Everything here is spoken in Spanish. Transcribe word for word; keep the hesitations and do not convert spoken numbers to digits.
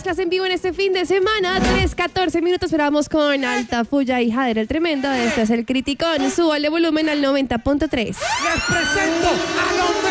mezclas en vivo en este fin de semana. tres catorce minutos, pero vamos con Altafulla y Jader el Tremendo. Este es el Criticón. Súbale volumen al noventa punto tres. Les presento a los